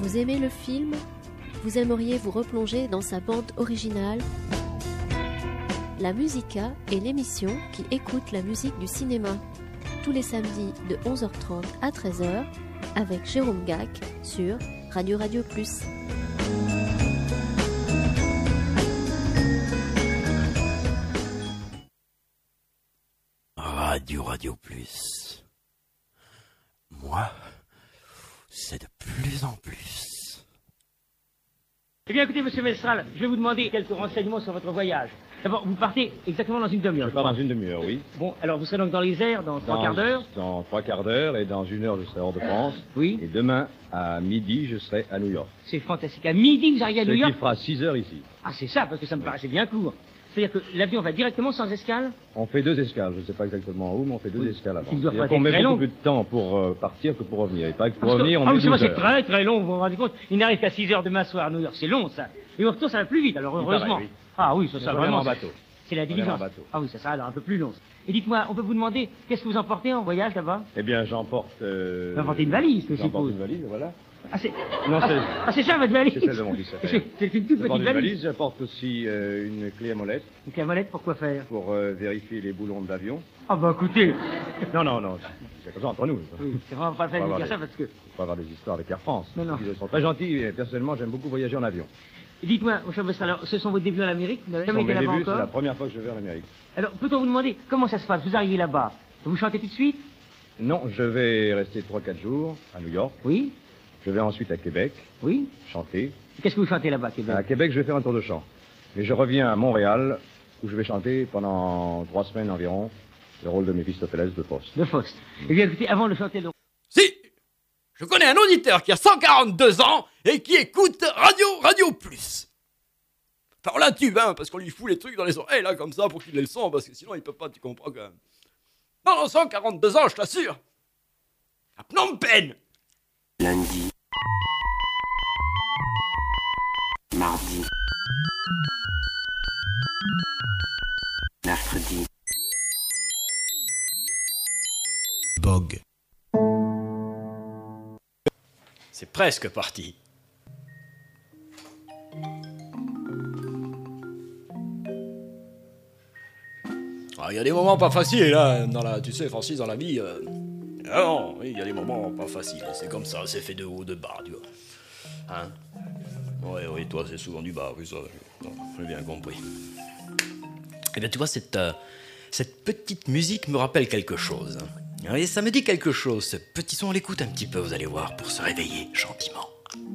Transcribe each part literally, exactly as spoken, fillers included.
Vous aimez le film ? Vous aimeriez vous replonger dans sa bande originale ? La Musica est l'émission qui écoute la musique du cinéma. Tous les samedis de onze heures trente à treize heures avec Jérôme Gac sur Radio Radio Plus. Radio Radio Plus. Moi, c'est de plus en plus. Eh bien, écoutez, monsieur Mestral, je vais vous demander quelques renseignements sur votre voyage. D'abord, vous partez exactement dans une demi-heure. Je pars dans une demi-heure, oui. Bon, alors vous serez donc dans les airs dans trois Dans- quarts d'heure. Dans trois quarts d'heure, et dans une heure, je serai hors de France. Oui. Et demain, à midi, je serai à New York. C'est fantastique. À midi, vous arrivez à Ce New York. qui fera six heures ici. Ah, c'est ça, parce que ça me paraissait bien court. C'est-à-dire que l'avion va directement sans escale. On fait deux escales. Je ne sais pas exactement où, mais on fait deux Oui. escales avant. Il doit C'est-à-dire pas qu'on être met très beaucoup long. plus de temps pour euh, partir que pour revenir. Il paraît que pour Parce que- revenir, on ah, met oui, c'est vrai, douze c'est heures. très très long, vous vous rendez compte. Il n'arrive qu'à six heures demain soir à New York. C'est long, ça. Et au retour, ça va plus vite, alors Il heureusement. paraît, oui. Ah oui, ça, ça On vraiment. en c'est- bateau. C'est la On diligence. en bateau. Ah oui, ça sera alors un peu plus long. Et dites-moi, on peut vous demander, qu'est-ce que vous emportez en voyage là-bas? Eh bien, j'emporte... Euh... Vous emportez une valise, je J'emporte suppose. une valise, voilà. Ah, c'est Non, ah, c'est... ah, c'est ça votre valise? C'est celle de mon fils. ça fait. C'est c'est une toute J'apporte petite une valise. valise, j'apporte aussi euh, une clé à molette Une clamolette, pour quoi faire? pour euh, vérifier les boulons de l'avion. Ah bah écoutez, Non, non, non, c'est comme ça entre nous. oui, c'est vraiment pas le fait de On va vous dire voir ça parce que... Faut pas avoir des histoires avec Air France. Non, non. Ils sont très gentils et personnellement, j'aime beaucoup voyager en avion. Dites-moi, mon cher Bessel, alors, ce sont vos débuts en Amérique? Vous n'avez Ce jamais sont été mes là-bas débuts, c'est la encore? première fois que je vais en Amérique. Alors, peut-on vous demander comment ça se passe? Vous arrivez là-bas, vous chantez tout de suite? Non, je vais rester trois quatre jours à New York. Oui? Je vais ensuite à Québec, Oui? chanter. Qu'est-ce que vous chantez là-bas, Québec? À Québec, je vais faire un tour de chant. Et je reviens à Montréal, où je vais chanter pendant trois semaines environ le rôle de Méphistophélès de Faust. De Faust. Eh bien, écoutez, avant de chanter le... Si, je connais un auditeur qui a cent quarante-deux ans et qui écoute Radio Radio Plus. Alors là, tu hein, parce qu'on lui fout les trucs dans les oreilles, là, comme ça, pour qu'il ait le son, parce que sinon, il peut pas, tu comprends quand même. Non, non, cent quarante-deux ans, je t'assure. À Phnom Penh. Lundi, mardi, mercredi, Bog. C'est presque parti. Ah, il y a des moments pas faciles, là, dans la, tu sais, Francis, dans la vie. euh, Ah non, oui, il y a des moments pas faciles. C'est comme ça, c'est fait de haut, de bas, tu vois. Hein? Oui, oui, toi, c'est souvent du bas, oui, ça, non, j'ai bien compris. Eh bien, tu vois, cette, euh, cette petite musique me rappelle quelque chose. Hein. Et ça me dit quelque chose. Ce petit son, on l'écoute un petit peu, vous allez voir, pour se réveiller gentiment.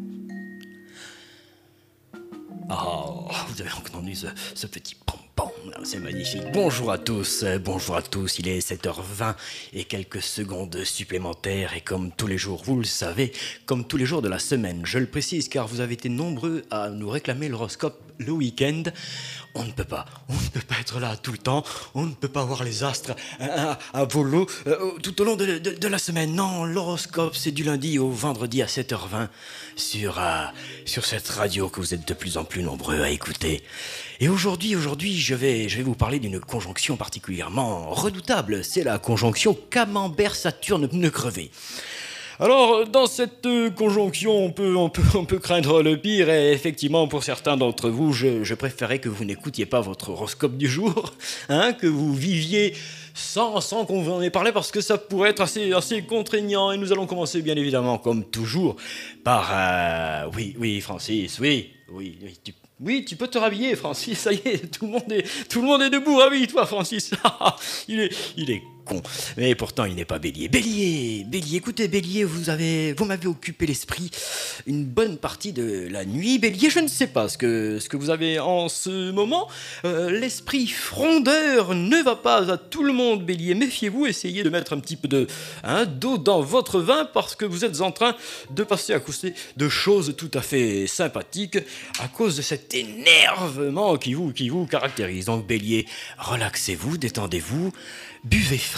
Oh, vous avez entendu ce, ce petit pom-pom, là, c'est magnifique. Bonjour à tous, euh, bonjour à tous, il est sept heures vingt et quelques secondes supplémentaires. Et comme tous les jours, vous le savez, comme tous les jours de la semaine, je le précise car vous avez été nombreux à nous réclamer l'horoscope le week-end. On ne peut pas, on ne peut pas être là tout le temps, on ne peut pas voir les astres à, à, à volo euh, tout au long de, de, de la semaine. Non, l'horoscope, c'est du lundi au vendredi à sept heures vingt sur, euh, sur cette radio que vous êtes de plus en plus nombreux à écouter. Et aujourd'hui, aujourd'hui, je vais, je vais vous parler d'une conjonction particulièrement redoutable. C'est la conjonction Camembert-Saturne-pneu crevé. Alors, dans cette euh, conjonction, on peut, on, peut, on peut craindre le pire, et effectivement, pour certains d'entre vous, je, je préférais que vous n'écoutiez pas votre horoscope du jour, hein, que vous viviez sans, sans qu'on vous en ait parlé, parce que ça pourrait être assez, assez contraignant. Et nous allons commencer, bien évidemment, comme toujours, par... Euh, oui, oui, Francis, oui, oui, oui, tu... Oui, tu peux te rhabiller, Francis, ça y est, tout le monde est, tout le monde est debout, rhabille-toi, Francis. il est, il est con, mais pourtant il n'est pas Bélier. Bélier, Bélier, écoutez, Bélier, vous avez, vous m'avez occupé l'esprit une bonne partie de la nuit. Bélier, je ne sais pas ce que, ce que vous avez en ce moment. Euh, l'esprit frondeur ne va pas à tout le monde, Bélier. Méfiez-vous, essayez de mettre un petit peu de, hein, d'eau dans votre vin parce que vous êtes en train de passer à côté de choses tout à fait sympathiques à cause de cet énervement qui vous, qui vous caractérise. Donc, Bélier, relaxez-vous, détendez-vous, buvez frais.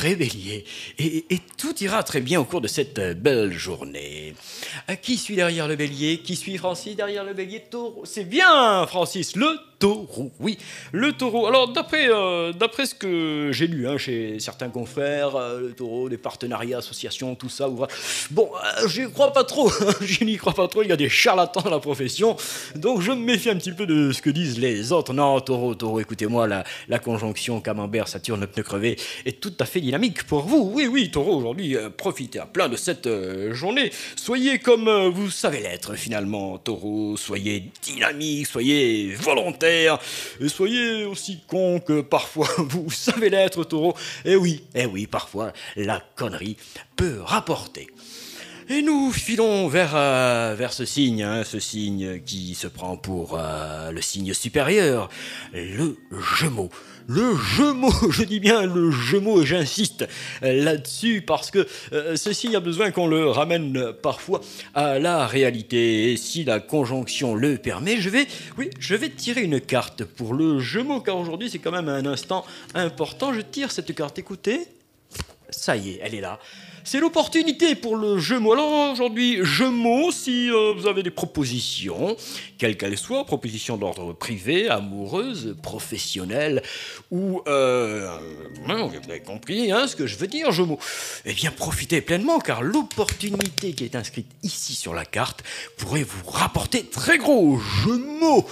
serez bélier. Et, et tout ira très bien au cours de cette belle journée. À qui suit derrière le bélier? Qui suit Francis derrière le bélier? Taureau. C'est bien, Francis, le taureau. Oui, le taureau. Alors, d'après euh, d'après ce que j'ai lu hein, chez certains confrères, euh, le taureau, des partenariats, associations, tout ça, ouvra... bon, euh, je n'y crois pas trop. je n'y crois pas trop. Il y a des charlatans dans la profession. Donc, je me méfie un petit peu de ce que disent les autres. Non, taureau, taureau, écoutez-moi, la, la conjonction Camembert, Saturne, pneu crevé est tout à fait dynamique pour vous. Oui, oui, taureau, aujourd'hui, euh, profitez à plein de cette euh, journée. Soyez comme euh, vous savez l'être, finalement, taureau. Soyez dynamique, soyez volontaire. Et soyez aussi con que parfois vous savez l'être, taureau. Et oui, et oui, parfois la connerie peut rapporter. Et nous filons vers, euh, vers ce signe, hein, ce signe qui se prend pour euh, le signe supérieur, le Gémeaux. Le Gémeaux, je dis bien le Gémeaux, et j'insiste là-dessus parce que euh, ce signe a besoin qu'on le ramène parfois à la réalité. Et si la conjonction le permet, je vais, oui, je vais tirer une carte pour le Gémeaux, car aujourd'hui c'est quand même un instant important. Je tire cette carte, écoutez, ça y est, elle est là. C'est l'opportunité pour le Gémeaux. Alors aujourd'hui, Gémeaux, si euh, vous avez des propositions, quelles qu'elles soient, propositions d'ordre privé, amoureuse, professionnelle, ou... Euh, euh, vous avez compris hein, ce que je veux dire, Gémeaux. Eh bien, profitez pleinement, car l'opportunité qui est inscrite ici sur la carte pourrait vous rapporter très gros, Gémeaux.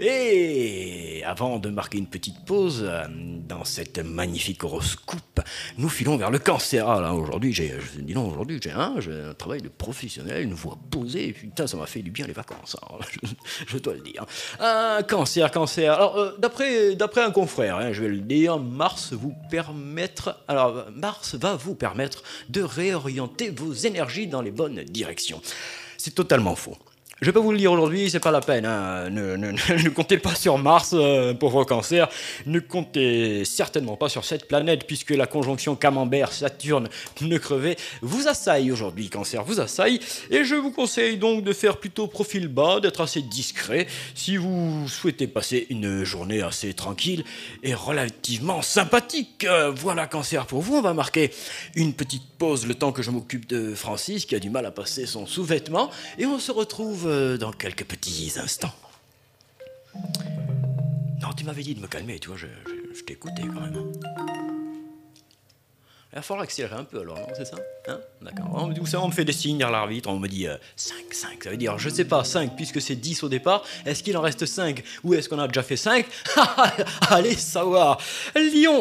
Et avant de marquer une petite pause euh, dans cette magnifique horoscope, nous filons vers le Cancer. Ah, là, aujourd'hui, j'ai... Dis donc, aujourd'hui, j'ai un, j'ai un travail de professionnel, une voix posée, putain, ça m'a fait du bien les vacances, hein, je, je dois le dire. Un cancer, cancer. Alors, euh, d'après, d'après un confrère, hein, je vais le dire, Mars vous permettre, alors, Mars va vous permettre de réorienter vos énergies dans les bonnes directions. C'est totalement faux. Je vais pas vous le dire aujourd'hui, c'est pas la peine. Hein. Ne, ne, ne comptez pas sur Mars, euh, pauvre Cancer. Ne comptez certainement pas sur cette planète, puisque la conjonction Camembert, Saturne, pneu crevé vous assaille aujourd'hui, Cancer, vous assaille. Et je vous conseille donc de faire plutôt profil bas, d'être assez discret, si vous souhaitez passer une journée assez tranquille et relativement sympathique. Euh, voilà, Cancer, pour vous, on va marquer une petite pause le temps que je m'occupe de Francis, qui a du mal à passer son sous-vêtement, et on se retrouve dans quelques petits instants. Non, tu m'avais dit de me calmer, tu vois, je, je, je t'écoutais quand même. Il va falloir accélérer un peu alors, non, c'est ça hein? D'accord. On, vous savez, on me fait des signes à l'arbitre, on me dit euh, cinq, cinq, ça veut dire, je sais pas, cinq, puisque c'est dix au départ, est-ce qu'il en reste cinq ou est-ce qu'on a déjà fait cinq? Allez savoir. Lion.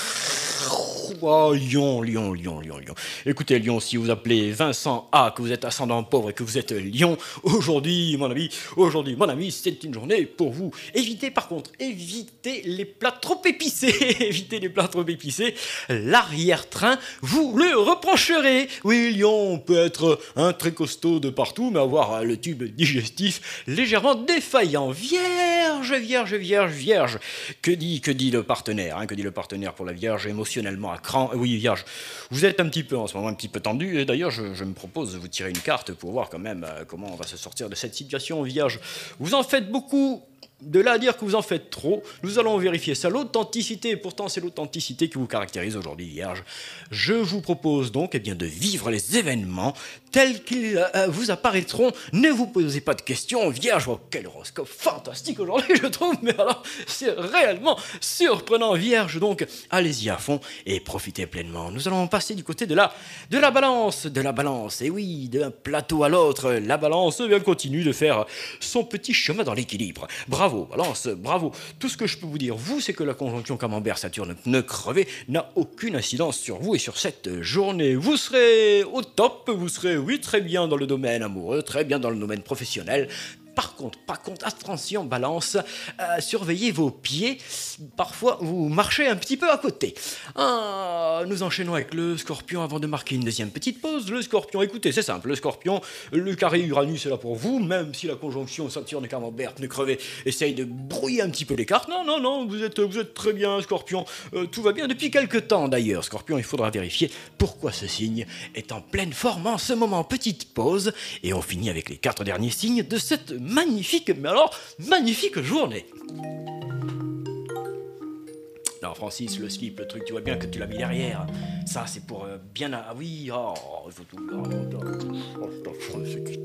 Oh, Lion, Lion, Lion, Lion, Lion. Écoutez, Lion, si vous appelez Vincent A, que vous êtes ascendant pauvre et que vous êtes Lion, aujourd'hui, mon ami, aujourd'hui, mon ami, c'est une journée pour vous. Évitez, par contre, évitez les plats trop épicés. Évitez les plats trop épicés. L'arrière-train, vous le reprocherez. Oui, Lion peut être un très costaud de partout, mais avoir le tube digestif légèrement défaillant. Vierge, vierge, vierge, vierge. Que dit, que dit le partenaire hein, Que dit le partenaire pour la Vierge émotionnellement à cran? Oui, Vierge, vous êtes un petit peu en ce moment un petit peu tendu, et d'ailleurs je, je me propose de vous tirer une carte pour voir quand même euh, comment on va se sortir de cette situation, Vierge. Vous en faites beaucoup. De là à dire que vous en faites trop, nous allons vérifier ça. L'authenticité, pourtant c'est l'authenticité qui vous caractérise aujourd'hui, Vierge. Je vous propose donc eh bien, de vivre les événements tels qu'ils euh, vous apparaîtront. Ne vous posez pas de questions, Vierge. Oh, quel horoscope fantastique aujourd'hui, je trouve. Mais alors, c'est réellement surprenant, Vierge. Donc, allez-y à fond et profitez pleinement. Nous allons passer du côté de la, de la balance. De la balance, et oui, d'un plateau à l'autre. La balance eh bien, continue de faire son petit chemin dans l'équilibre. Bravo. Bravo, Balance, bravo. Tout ce que je peux vous dire, vous, c'est que la conjonction Camembert-Saturne pneu crevé n'a aucune incidence sur vous et sur cette journée. Vous serez au top, vous serez, oui, très bien dans le domaine amoureux, très bien dans le domaine professionnel. Par contre, par contre, attention, Balance, euh, surveillez vos pieds. Parfois, vous marchez un petit peu à côté. Ah, nous enchaînons avec le Scorpion avant de marquer une deuxième petite pause. Le Scorpion, écoutez, c'est simple. Le Scorpion, le carré Uranus est là pour vous, même si la conjonction Saturne et Camembert pneu crevé essaye de brouiller un petit peu les cartes. Non, non, non, vous êtes, vous êtes très bien, Scorpion. Euh, tout va bien depuis quelques temps, d'ailleurs. Scorpion, il faudra vérifier pourquoi ce signe est en pleine forme en ce moment. Petite pause, et on finit avec les quatre derniers signes de cette magnifique, mais alors, magnifique journée. Non, derrière, Francis, le slip, le truc, tu vois bien que tu l'as mis derrière. Ça, c'est pour euh, bien... Ah oui, oh, il faut tout... Oh, oh, oh, c'est qui...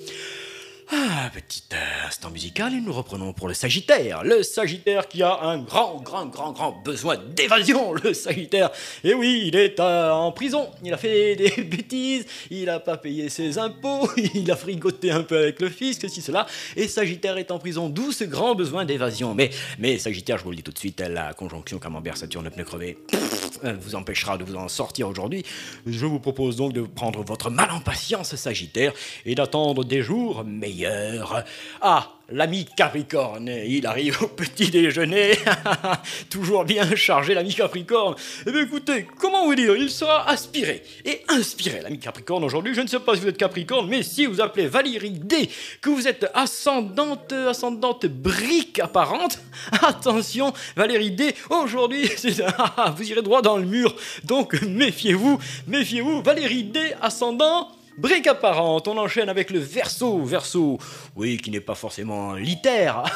Ah, petit euh, instant musical et nous reprenons pour le Sagittaire. Le Sagittaire qui a un grand, grand, grand, grand besoin d'évasion, le Sagittaire. Et oui, il est euh, en prison, il a fait des bêtises, il n'a pas payé ses impôts, il a frigoté un peu avec le fisc, ceci, cela. Et Sagittaire est en prison, d'où ce grand besoin d'évasion. Mais, mais Sagittaire, je vous le dis tout de suite, la conjonction Camembert-Saturne pneu crevé vous empêchera de vous en sortir aujourd'hui. Je vous propose donc de prendre votre mal en patience, Sagittaire, et d'attendre des jours meilleurs. Ah, l'ami Capricorne, il arrive au petit déjeuner, toujours bien chargé l'ami Capricorne. Eh bien écoutez, comment vous dire, il sera aspiré et inspiré l'ami Capricorne aujourd'hui. Je ne sais pas si vous êtes Capricorne, mais si vous appelez Valérie D, que vous êtes ascendante, ascendante brique apparente, attention Valérie D, aujourd'hui c'est, vous irez droit dans le mur, donc méfiez-vous, méfiez-vous, Valérie D, ascendant brique apparente. On enchaîne avec le Verseau, Verseau, oui, qui n'est pas forcément litère.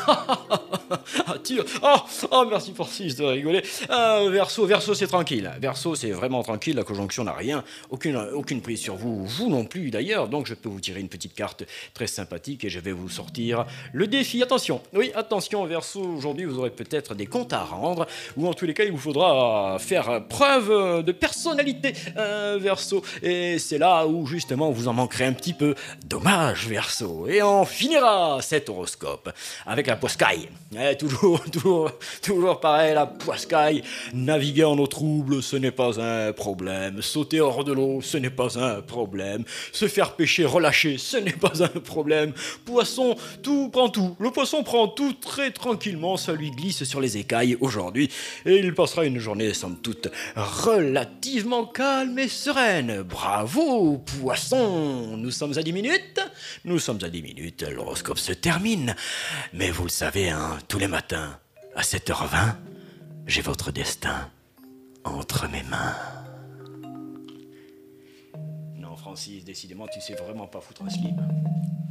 Ah, tire. Oh, oh, merci Francis de rigoler. Euh, Verseau, Verseau, c'est tranquille. Verseau, c'est vraiment tranquille. La conjonction n'a rien, aucune, aucune prise sur vous, vous non plus d'ailleurs. Donc je peux vous tirer une petite carte très sympathique et je vais vous sortir le défi. Attention, oui, attention Verseau. Aujourd'hui, vous aurez peut-être des comptes à rendre, ou en tous les cas, il vous faudra faire preuve de personnalité, euh, Verseau. Et c'est là où justement vous en manquerez un petit peu. Dommage, Verseau. Et on finira cet horoscope avec la poiscaille. Eh, toujours, toujours, toujours pareil, la poiscaille. Naviguer en eau trouble, ce n'est pas un problème. Sauter hors de l'eau, ce n'est pas un problème. Se faire pêcher, relâcher, ce n'est pas un problème. Poisson, tout prend tout. Le poisson prend tout très tranquillement. Ça lui glisse sur les écailles aujourd'hui. Et il passera une journée, somme toute, relativement calme et sereine. Bravo, poisson. Nous sommes à dix minutes. Nous sommes à dix minutes. L'horoscope se termine. Mais vous le savez, hein, tous les matins, à sept heures vingt, j'ai votre destin entre mes mains. Non, Francis, décidément, tu sais vraiment pas foutre un slip.